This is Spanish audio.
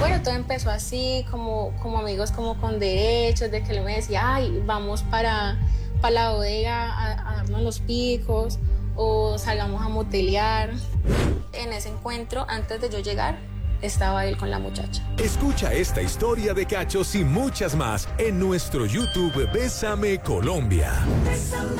Bueno, todo empezó así, como amigos, como con derechos, de que él me decía, ay, vamos para la bodega a darnos los picos o salgamos a motelear. En ese encuentro, antes de yo llegar, estaba él con la muchacha. Escucha esta historia de cachos y muchas más en nuestro YouTube Bésame Colombia. Bésame.